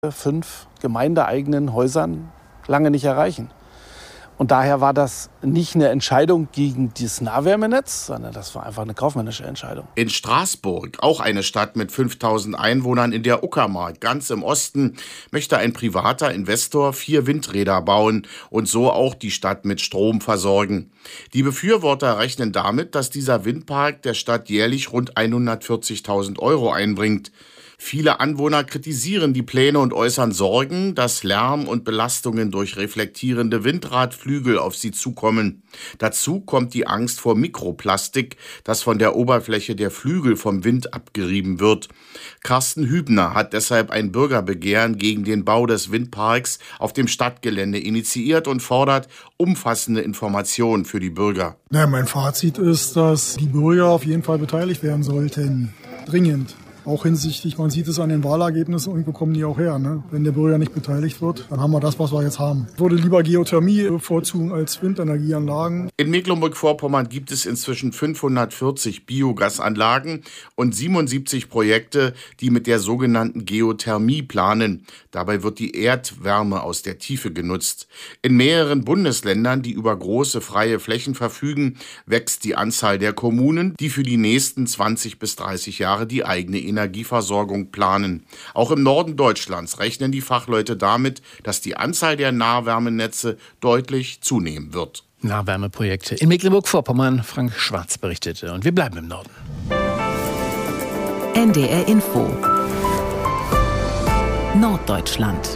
5 gemeindeeigenen Häusern lange nicht erreichen. Und daher war das nicht eine Entscheidung gegen das Nahwärmenetz, sondern das war einfach eine kaufmännische Entscheidung. In Straßburg, auch eine Stadt mit 5000 Einwohnern in der Uckermark, ganz im Osten, möchte ein privater Investor 4 Windräder bauen und so auch die Stadt mit Strom versorgen. Die Befürworter rechnen damit, dass dieser Windpark der Stadt jährlich rund 140.000 € einbringt. Viele Anwohner kritisieren die Pläne und äußern Sorgen, dass Lärm und Belastungen durch reflektierende Windradflügel auf sie zukommen. Dazu kommt die Angst vor Mikroplastik, das von der Oberfläche der Flügel vom Wind abgerieben wird. Carsten Hübner hat deshalb ein Bürgerbegehren gegen den Bau des Windparks auf dem Stadtgelände initiiert und fordert umfassende Informationen für die Bürger. Mein Fazit ist, dass die Bürger auf jeden Fall beteiligt werden sollten. Dringend. Auch hinsichtlich, man sieht es an den Wahlergebnissen, irgendwo kommen die auch her. Ne? Wenn der Bürger nicht beteiligt wird, dann haben wir das, was wir jetzt haben. Ich würde lieber Geothermie bevorzugen als Windenergieanlagen. In Mecklenburg-Vorpommern gibt es inzwischen 540 Biogasanlagen und 77 Projekte, die mit der sogenannten Geothermie planen. Dabei wird die Erdwärme aus der Tiefe genutzt. In mehreren Bundesländern, die über große freie Flächen verfügen, wächst die Anzahl der Kommunen, die für die nächsten 20 bis 30 Jahre die eigene Energieversorgung planen. Auch im Norden Deutschlands rechnen die Fachleute damit, dass die Anzahl der Nahwärmenetze deutlich zunehmen wird. Nahwärmeprojekte in Mecklenburg-Vorpommern, Frank Schwarz berichtete. Und wir bleiben im Norden. NDR Info Norddeutschland.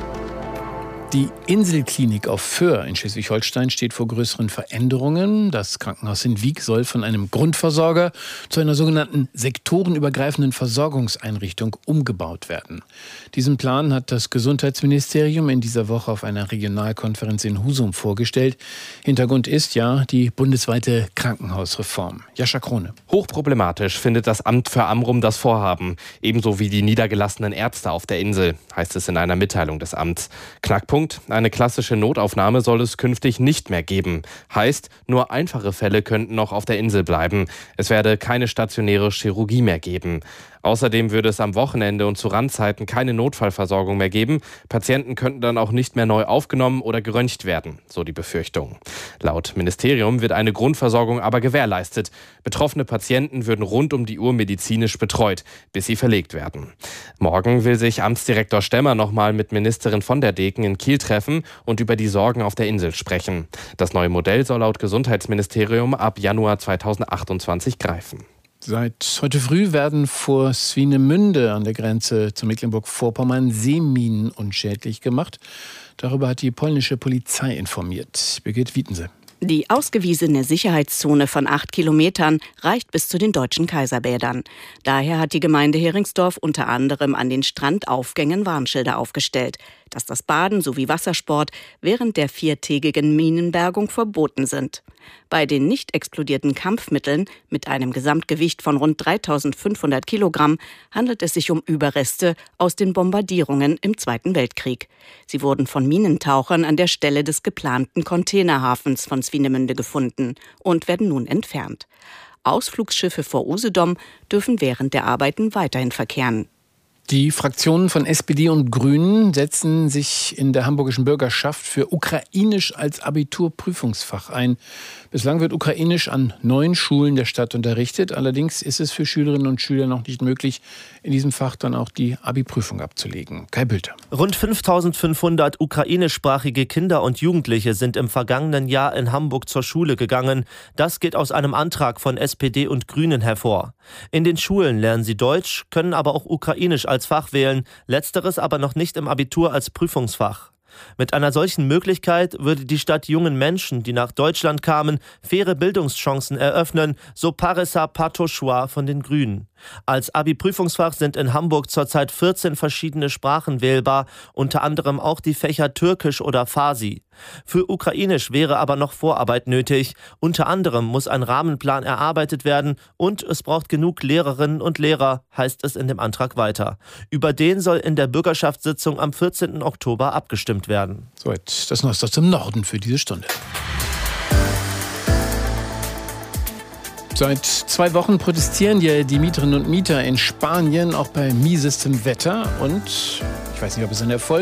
Die Inselklinik auf Föhr in Schleswig-Holstein steht vor größeren Veränderungen. Das Krankenhaus in Wiek soll von einem Grundversorger zu einer sogenannten sektorenübergreifenden Versorgungseinrichtung umgebaut werden. Diesen Plan hat das Gesundheitsministerium in dieser Woche auf einer Regionalkonferenz in Husum vorgestellt. Hintergrund ist ja die bundesweite Krankenhausreform. Jascha Krone. Hochproblematisch findet das Amt für Amrum das Vorhaben. Ebenso wie die niedergelassenen Ärzte auf der Insel, heißt es in einer Mitteilung des Amts. Knackpunkt: eine klassische Notaufnahme soll es künftig nicht mehr geben. Heißt, nur einfache Fälle könnten noch auf der Insel bleiben. Es werde keine stationäre Chirurgie mehr geben. Außerdem würde es am Wochenende und zu Randzeiten keine Notfallversorgung mehr geben. Patienten könnten dann auch nicht mehr neu aufgenommen oder geröntgt werden, so die Befürchtung. Laut Ministerium wird eine Grundversorgung aber gewährleistet. Betroffene Patienten würden rund um die Uhr medizinisch betreut, bis sie verlegt werden. Morgen will sich Amtsdirektor Stemmer nochmal mit Ministerin von der Deken in Kiel treffen und über die Sorgen auf der Insel sprechen. Das neue Modell soll laut Gesundheitsministerium ab Januar 2028 greifen. Seit heute früh werden vor Swinemünde an der Grenze zu Mecklenburg-Vorpommern Seeminen unschädlich gemacht. Darüber hat die polnische Polizei informiert. Birgit Wiedense. Die ausgewiesene Sicherheitszone von 8 Kilometern reicht bis zu den deutschen Kaiserbädern. Daher hat die Gemeinde Heringsdorf unter anderem an den Strandaufgängen Warnschilder aufgestellt, dass das Baden sowie Wassersport während der 4-tägigen Minenbergung verboten sind. Bei den nicht explodierten Kampfmitteln mit einem Gesamtgewicht von rund 3.500 Kilogramm handelt es sich um Überreste aus den Bombardierungen im Zweiten Weltkrieg. Sie wurden von Minentauchern an der Stelle des geplanten Containerhafens von Swinemünde gefunden und werden nun entfernt. Ausflugsschiffe vor Usedom dürfen während der Arbeiten weiterhin verkehren. Die Fraktionen von SPD und Grünen setzen sich in der hamburgischen Bürgerschaft für Ukrainisch als Abiturprüfungsfach ein. Bislang wird Ukrainisch an 9 Schulen der Stadt unterrichtet. Allerdings ist es für Schülerinnen und Schüler noch nicht möglich, in diesem Fach dann auch die Abi-Prüfung abzulegen. Kai Bülter. Rund 5.500 ukrainischsprachige Kinder und Jugendliche sind im vergangenen Jahr in Hamburg zur Schule gegangen. Das geht aus einem Antrag von SPD und Grünen hervor. In den Schulen lernen sie Deutsch, können aber auch Ukrainisch als Fach wählen, letzteres aber noch nicht im Abitur als Prüfungsfach. Mit einer solchen Möglichkeit würde die Stadt jungen Menschen, die nach Deutschland kamen, faire Bildungschancen eröffnen, so Parisa Patochua von den Grünen. Als Abi-Prüfungsfach sind in Hamburg zurzeit 14 verschiedene Sprachen wählbar, unter anderem auch die Fächer Türkisch oder Farsi. Für Ukrainisch wäre aber noch Vorarbeit nötig. Unter anderem muss ein Rahmenplan erarbeitet werden und es braucht genug Lehrerinnen und Lehrer, heißt es in dem Antrag weiter. Über den soll in der Bürgerschaftssitzung am 14. Oktober abgestimmt werden. Soweit das Neueste zum Norden für diese Stunde. Seit 2 Wochen protestieren ja die Mieterinnen und Mieter in Spanien auch bei miesestem Wetter. Und ich weiß nicht, ob es ein Erfolg